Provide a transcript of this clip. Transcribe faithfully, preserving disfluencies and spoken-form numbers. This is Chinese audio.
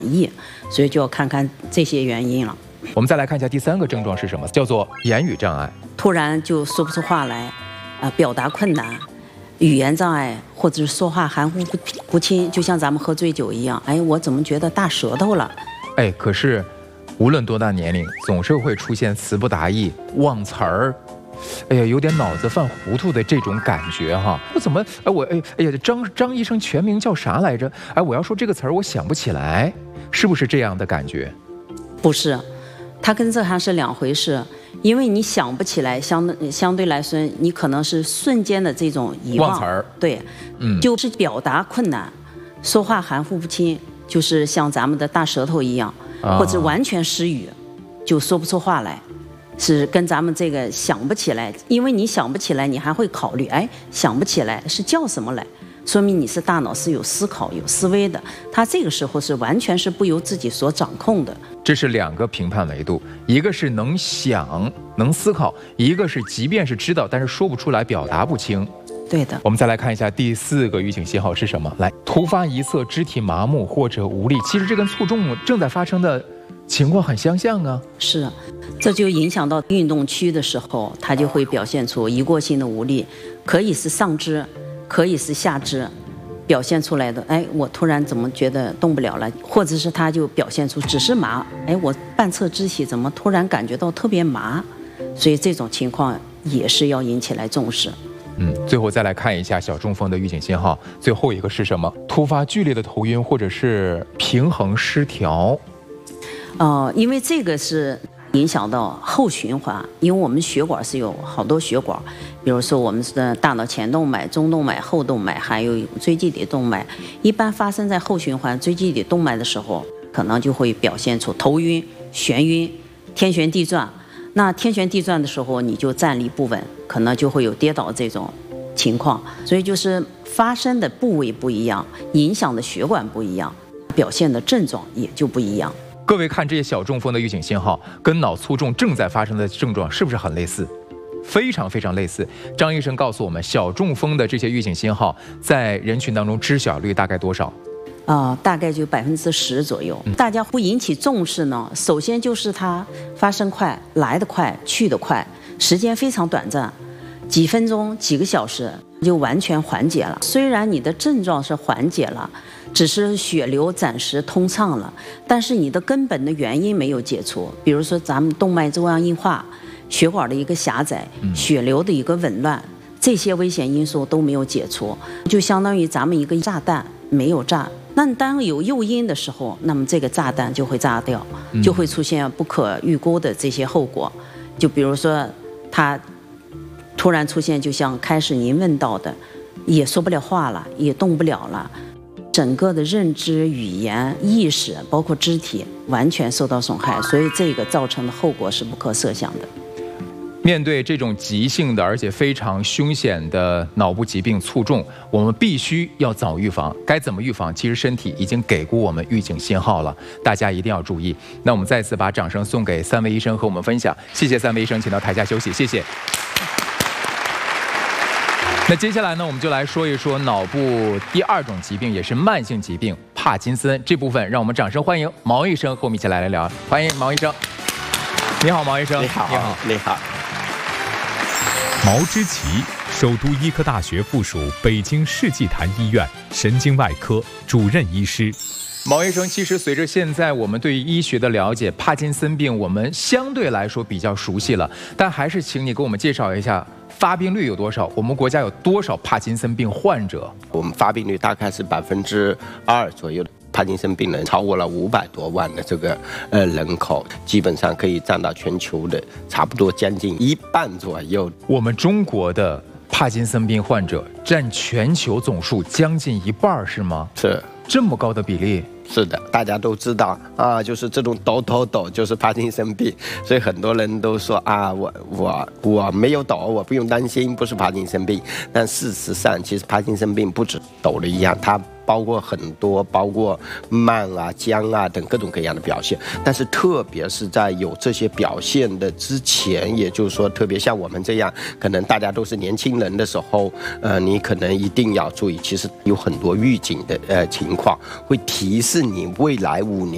意，所以就要看看这些原因了。 我们再来看一下第三个症状是什么，叫做言语障碍， 突然就说不出话来，啊、呃，表达困难，语言障碍，或者是说话含糊不不清，就像咱们喝醉酒一样，哎，我怎么觉得大舌头了？ 哎，可是无论多大年龄，总是会出现词不达意、忘词儿。哎呀，有点脑子犯糊涂的这种感觉哈！我怎么哎我哎哎呀，张张医生全名叫啥来着？哎，我要说这个词儿我想不起来，是不是这样的感觉？ 不是，它跟这还是两回事。因为你想不起来，相相对来说，你可能是瞬间的这种遗忘， 忘词儿， 对，嗯，就是表达困难，说话含糊不清，就是像咱们的大舌头一样，啊、或者完全失语，就说不出话来。是跟咱们这个想不起来，因为你想不起来，你还会考虑，哎，想不起来是叫什么来，说明你是大脑是有思考、有思维的。它这个时候是完全是不由自己所掌控的。 这是两个评判维度，一个是能想、能思考，一个是即便是知道，但是说不出来、表达不清。 对的。 我们再来看一下第四个预警信号是什么？来，突发一侧肢体麻木或者无力，其实这跟卒中正在发生的情况很相像啊。 是，这就影响到运动区的时候，它就会表现出一过性的无力，可以是上肢，可以是下肢，表现出来的。哎，我突然怎么觉得动不了了？或者是它就表现出只是麻，哎，我半侧肢体怎么突然感觉到特别麻？所以这种情况也是要引起来重视。 嗯，最后再来看一下小中风的预警信号，最后一个是什么？突发剧烈的头晕或者是平衡失调。 呃，因为这个是影响到后循环，因为我们血管是有好多血管，比如说我们的大脑前动脉、中动脉、后动脉，还有椎基底动脉。一般发生在后循环椎基底动脉的时候，可能就会表现出头晕、眩晕、天旋地转。那天旋地转的时候，你就站立不稳，可能就会有跌倒这种情况。所以就是发生的部位不一样，影响的血管不一样，表现的症状也就不一样。 各位看这些小中风的预警信号，跟脑卒中正在发生的症状是不是很类似？非常非常类似。张医生告诉我们，小中风的这些预警信号在人群当中知晓率大概多少？ 啊、呃，大概就百分之十左右。大家不引起重视呢，首先就是它发生快，来得快，去得快，时间非常短暂，几分钟、几个小时就完全缓解了。虽然你的症状是缓解了，只是血流暂时通畅了，但是你的根本的原因没有解除。比如说咱们动脉粥样硬化、血管的一个狭窄、血流的一个紊乱，这些危险因素都没有解除，就相当于咱们一个炸弹没有炸。那当有诱因的时候，那么这个炸弹就会炸掉，就会出现不可预估的这些后果。就比如说他突然出现，就像开始您问到的，也说不了话了，也动不了了，整个的认知、语言、意识，包括肢体，完全受到损害，所以这个造成的后果是不可设想的。 面对这种急性的而且非常凶险的脑部疾病卒中，我们必须要早预防。该怎么预防？其实身体已经给过我们预警信号了，大家一定要注意。那我们再次把掌声送给三位医生和我们分享，谢谢三位医生，请到台下休息，谢谢。那接下来呢，我们就来说一说脑部第二种疾病，也是慢性疾病——帕金森这部分。让我们掌声欢迎毛医生和我们一起来聊聊。欢迎毛医生。你好，毛医生。 你好，你好，你好。 毛之奇，首都医科大学附属北京世纪坛医院神经外科主任医师。 毛医生，其实随着现在我们对于医学的了解，帕金森病我们相对来说比较熟悉了，但还是请你给我们介绍一下发病率有多少？我们国家有多少帕金森病患者？ 我们发病率大概是百分之二左右的。帕金森病人超过了五百多万的这个呃人口，基本上可以占到全球的差不多将近一半左右。 我们中国的帕金森病患者占全球总数将近一半，是吗？ 是， 这么高的比例。 是的，大家都知道啊，就是这种抖抖抖就是帕金森病，所以很多人都说啊，我我我没有抖，我不用担心，不是帕金森病。但事实上，其实帕金森病不止抖的一样，它包括很多，包括慢啊、僵啊等各种各样的表现。但是特别是在有这些表现的之前，也就是说，特别像我们这样，可能大家都是年轻人的时候，呃，你可能一定要注意，其实有很多预警的呃情况，会提示你未来五年